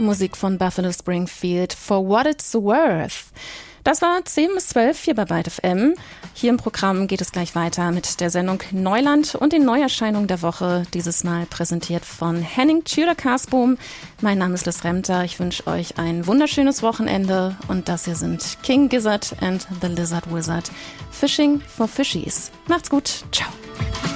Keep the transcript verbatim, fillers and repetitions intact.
Musik von Buffalo Springfield, For What It's Worth. Das war zehn bis zwölf hier bei Byte F M. Hier im Programm geht es gleich weiter mit der Sendung Neuland und den Neuerscheinungen der Woche. Dieses Mal präsentiert von Henning Tudor-Karsboom. Mein Name ist Liz Remter. Ich wünsche euch ein wunderschönes Wochenende. Und das hier sind King Gizzard and the Lizard Wizard. Fishing for Fishies. Macht's gut. Ciao.